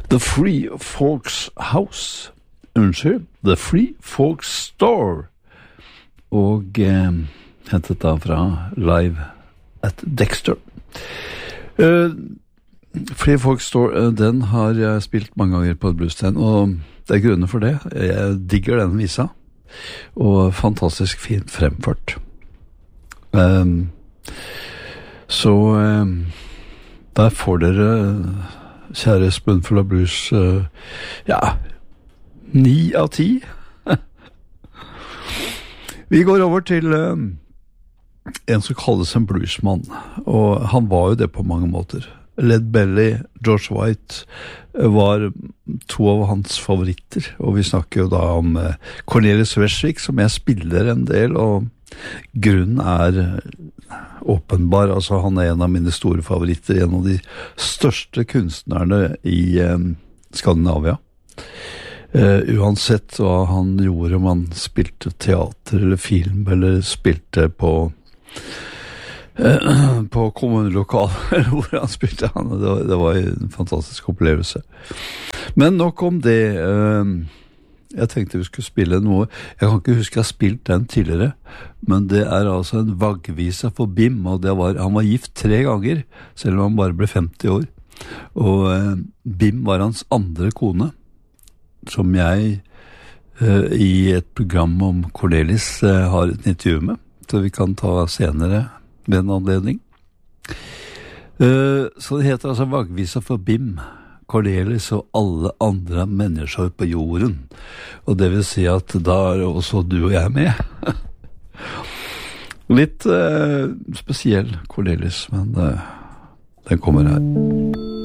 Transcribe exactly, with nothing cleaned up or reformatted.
The Free Folks House, unnskyld, The Free Folks Store, og eh, hentet da fra Live at Dexter. Uh, Free Folks Store, uh, den har jeg spilt mange ganger på et bluesstand, og det er grunner for det. Jeg digger den visa, og fantastisk fint fremført. Um, så um, der får dere, kjære Spoonful of Blues, uh, ja, ni av ti. Vi går over til um, en som kalles en bluesmann, og han var jo det på mange måter. Led Belly, George White var to av hans favoritter, og vi snakker jo da om uh, Cornelis Vreeswijk, som jeg spiller en del, og grunnen er åpenbar. Altså, han er en av mine store favoritter, en av de største kunstnerne i um, Skandinavia. Uh, uansett hva han gjorde, om han spilte teater eller film, eller spilte på uh, på kommunelokal, eller hvor han spilte han, det var, det var en fantastisk opplevelse. Men nok om det. Uh, jeg tenkte vi skulle spille noe, jeg kan ikke huske jeg har spilt den tidligere, men det er altså en vaggvisa for Bim, og det var, han var gift tre ganger, selv om han bare ble femti år, og uh, Bim var hans andre kone, som jeg uh, i et program om Cornelis uh, har et intervju med, så vi kan ta senere ved en anledning. Uh, så det heter altså Vaggvisa for Bim, Cornelis og alle andre mennesker på jorden, og det vil si at da er også du og jeg med. Litt uh, spesiell Cornelis, men uh, den kommer her.